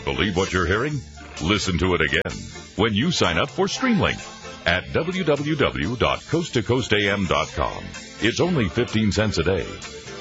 believe what you're hearing? Listen to it again when you sign up for Streamlink at www.coasttocoastam.com. It's only 15 cents a day.